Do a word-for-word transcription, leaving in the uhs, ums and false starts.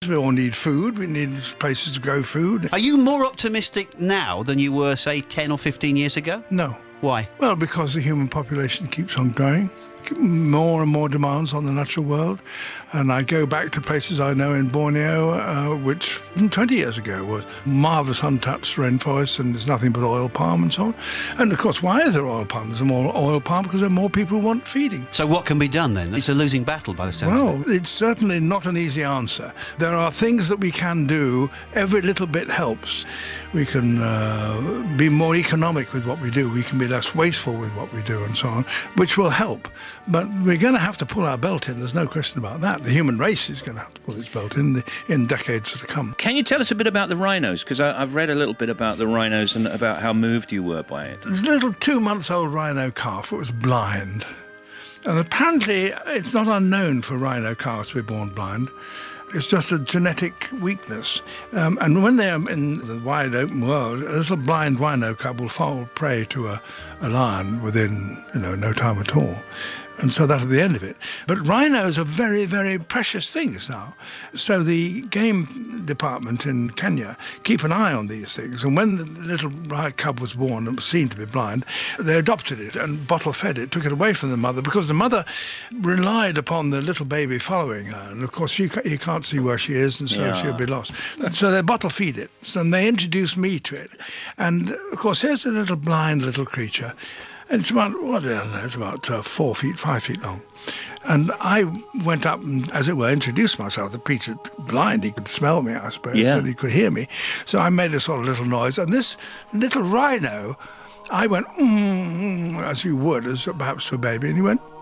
We all need food. We need places to grow food. Are you more optimistic now than you were, say, ten or fifteen years ago? No. Why? Well, because the human population keeps on growing. More and more demands on the natural world. And I go back to places I know in Borneo, uh, which twenty years ago was marvellous untouched rainforest, and there's nothing but oil palm and so on. And of course, why is there oil palm? There's more oil palm because there are more people who want feeding. So what can be done then? It's a losing battle by the sounds of it. Well, it's certainly not an easy answer. There are things that we can do. Every little bit helps. We can uh, be more economic with what we do. We can be less wasteful with what we do and so on, which will help. But we're going to have to pull our belt in. There's no question about that. The human race is going to have to pull its belt in the, in decades to come. Can you tell us a bit about the rhinos? Because I've read a little bit about the rhinos and about how moved you were by it. There's a little two-months-old rhino calf that was blind. And apparently it's not unknown for rhino calves to be born blind. It's just a genetic weakness. Um, and when they're in the wide open world, a little blind rhino cub will fall prey to a, a lion within, you know, no time at all. And so that's the end of it. But rhinos are very, very precious things now. So the game department in Kenya keep an eye on these things. And when the little rhino cub was born and was seen to be blind, they adopted it and bottle-fed it, took it away from the mother, because the mother relied upon the little baby following her. And, of course, she, you can't see where she is, and so yeah. she'll be lost. And so they bottle-feed it. So they introduced me to it. And, of course, here's a little blind little creature. And it's about, what, I don't know, it's about uh, four feet, five feet long. And I went up and, as it were, introduced myself. The creature, blind, he could smell me, I suppose, yeah. and he could hear me. So I made a sort of little noise. And this little rhino, I went, mm, as you would, as perhaps to a baby, and he went,